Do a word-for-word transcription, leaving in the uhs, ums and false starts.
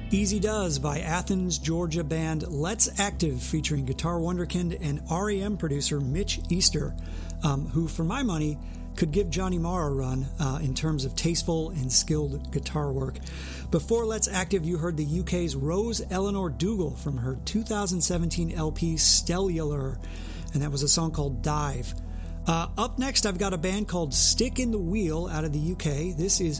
Easy Does by Athens, Georgia band Let's Active, featuring guitar wonderkind and R E M producer Mitch Easter, um, who, for my money, could give Johnny Marr a run uh, in terms of tasteful and skilled guitar work. Before Let's Active, you heard the U K's Rose Eleanor Dougal from her two thousand seventeen L P Stellular, and that was a song called Dive. Uh, up next, I've got a band called Stick in the Wheel out of the U K. This is